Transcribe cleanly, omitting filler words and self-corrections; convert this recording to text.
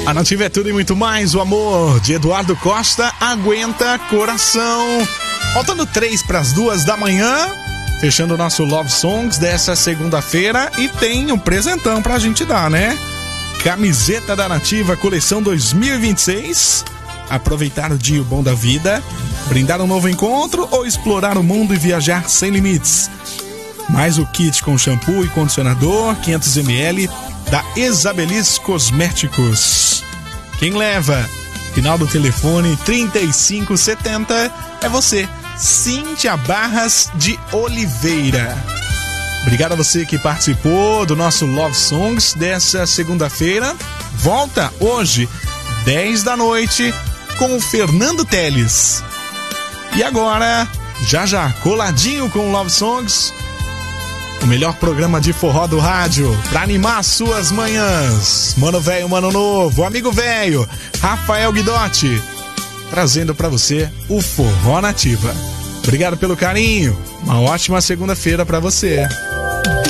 A Nativa é tudo e muito mais. O amor de Eduardo Costa aguenta coração. Faltando 3 para as 2 da manhã, fechando o nosso Love Songs dessa segunda-feira. E tem um presentão pra gente dar, né? Camiseta da Nativa, coleção 2026. Aproveitar o dia o bom da vida, brindar um novo encontro ou explorar o mundo e viajar sem limites. Mais o kit com shampoo e condicionador 500ml da Isabelis Cosméticos. Quem leva? Final do telefone 3570 é você, Cíntia Barras de Oliveira. Obrigado a você que participou do nosso Love Songs dessa segunda-feira. Volta hoje, 10 da noite, com o Fernando Teles. E agora, já coladinho com o Love Songs, o melhor programa de forró do rádio, pra animar suas manhãs. Mano velho, mano novo, amigo velho, Rafael Guidotti, trazendo pra você o Forró Nativa. Obrigado pelo carinho, uma ótima segunda-feira pra você.